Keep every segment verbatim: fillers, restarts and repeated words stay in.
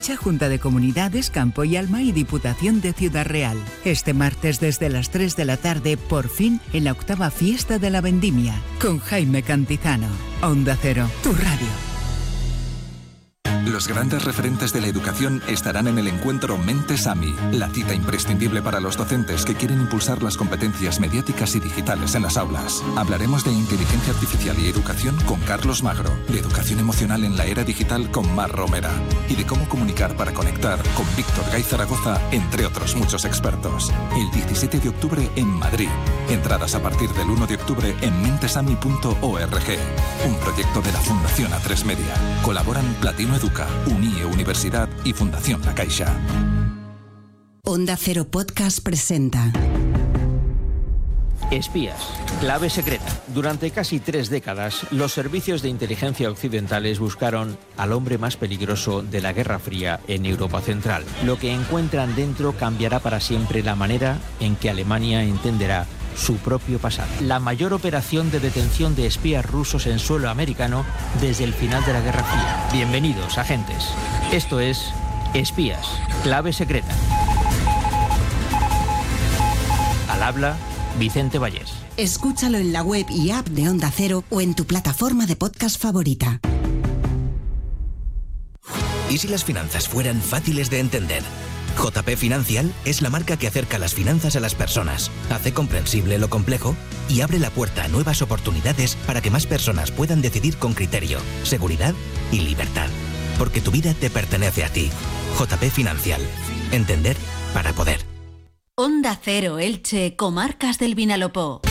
Junta de Comunidades, Campo y Alma y Diputación de Ciudad Real. Este martes desde las tres de la tarde, por fin, en la octava fiesta de la vendimia, con Jaime Cantizano. Onda Cero, tu radio. Los grandes referentes de la educación estarán en el encuentro Mentes A M I, la cita imprescindible para los docentes que quieren impulsar las competencias mediáticas y digitales en las aulas. Hablaremos de inteligencia artificial y educación con Carlos Magro, de educación emocional en la era digital con Mar Romera y de cómo comunicar para conectar con Víctor Gay Zaragoza, entre otros muchos expertos. El diecisiete de octubre en Madrid. Entradas a partir del uno de octubre en mentesami punto org. Un proyecto de la Fundación A tres Media. Colaboran Platino Educa, Unie Universidad y Fundación La Caixa. Onda Cero Podcast presenta Espías, clave secreta. Durante casi tres décadas, los servicios de inteligencia occidentales buscaron al hombre más peligroso de la Guerra Fría en Europa Central. Lo que encuentran dentro cambiará para siempre la manera en que Alemania entenderá su propio pasado. La mayor operación de detención de espías rusos en suelo americano desde el final de la Guerra Fría. Bienvenidos, agentes. Esto es Espías, clave secreta. Al habla Vicente Vallés. Escúchalo en la web y app de Onda Cero o en tu plataforma de podcast favorita. ¿Y si las finanzas fueran fáciles de entender? J P Financial es la marca que acerca las finanzas a las personas, hace comprensible lo complejo y abre la puerta a nuevas oportunidades para que más personas puedan decidir con criterio, seguridad y libertad. Porque tu vida te pertenece a ti. J P Financial. Entender para poder. Onda Cero Elche, Comarcas del Vinalopó.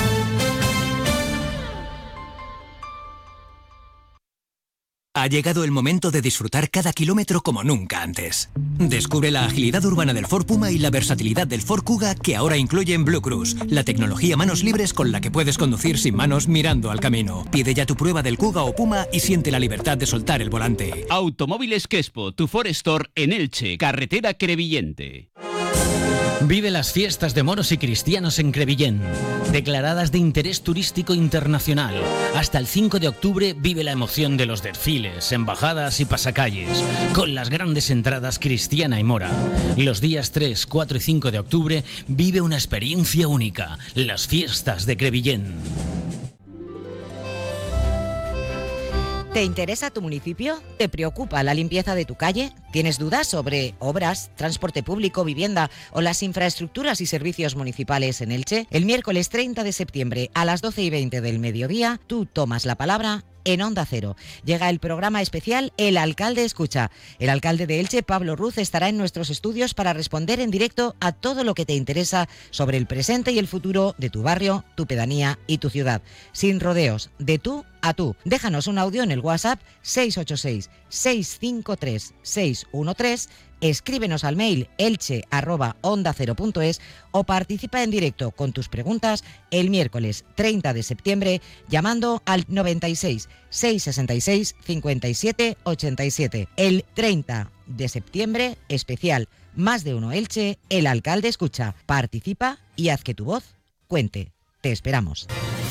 Ha llegado el momento de disfrutar cada kilómetro como nunca antes. Descubre la agilidad urbana del Ford Puma y la versatilidad del Ford Kuga, que ahora incluyen Blue Cruise, la tecnología manos libres con la que puedes conducir sin manos mirando al camino. Pide ya tu prueba del Kuga o Puma y siente la libertad de soltar el volante. Automóviles Quespo, tu Ford Store en Elche, carretera Crevillente. Vive las fiestas de moros y cristianos en Crevillent, declaradas de interés turístico internacional. Hasta el cinco de octubre vive la emoción de los desfiles, embajadas y pasacalles, con las grandes entradas cristiana y mora. Los días tres, cuatro y cinco de octubre vive una experiencia única, las fiestas de Crevillent. ¿Te interesa tu municipio? ¿Te preocupa la limpieza de tu calle? ¿Tienes dudas sobre obras, transporte público, vivienda o las infraestructuras y servicios municipales en Elche? El miércoles treinta de septiembre a las doce y veinte del mediodía, tú tomas la palabra en Onda Cero. Llega el programa especial El Alcalde Escucha. El alcalde de Elche, Pablo Ruz, estará en nuestros estudios para responder en directo a todo lo que te interesa sobre el presente y el futuro de tu barrio, tu pedanía y tu ciudad. Sin rodeos, de tú a tú. Déjanos un audio en el WhatsApp seis ocho seis, seis cinco tres, seis uno tres, escríbenos al mail elche arroba onda cero punto es o participa en directo con tus preguntas el miércoles treinta de septiembre llamando al noventa y seis, seiscientos sesenta y seis, cincuenta y siete ochenta y siete. El treinta de septiembre, especial Más de Uno Elche, El Alcalde Escucha. Participa y haz que tu voz cuente. Te esperamos.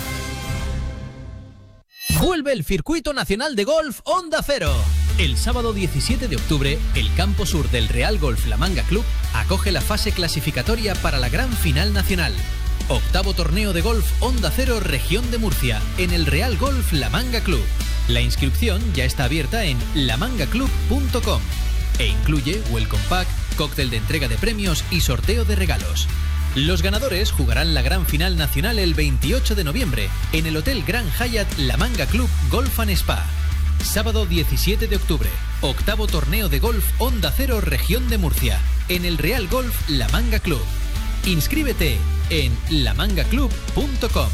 Vuelve el Circuito Nacional de Golf Onda Cero. El sábado diecisiete de octubre, el campo sur del Real Golf La Manga Club acoge la fase clasificatoria para la gran final nacional. Octavo torneo de golf Onda Cero Región de Murcia, en el Real Golf La Manga Club. La inscripción ya está abierta en la manga club punto com e incluye welcome pack, cóctel de entrega de premios y sorteo de regalos. Los ganadores jugarán la gran final nacional el veintiocho de noviembre en el Hotel Gran Hyatt La Manga Club Golf and Spa. Sábado diecisiete de octubre, octavo torneo de golf Onda Cero Región de Murcia, en el Real Golf La Manga Club. Inscríbete en la manga club punto com.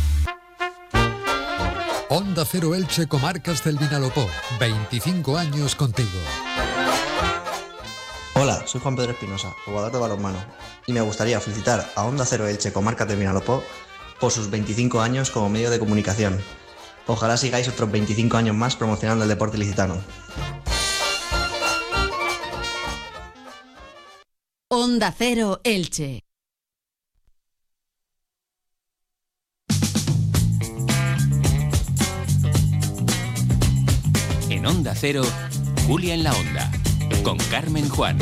Onda Cero Elche, Comarcas del Vinalopó, veinticinco años contigo. Hola, soy Juan Pedro Espinosa, jugador de balonmano, y me gustaría felicitar a Onda Cero Elche, Comarcas del Vinalopó, por sus veinticinco años como medio de comunicación. Ojalá sigáis otros veinticinco años más promocionando el deporte ilicitano. Onda Cero Elche. En Onda Cero, Julia en la Onda, con Carmen Juan.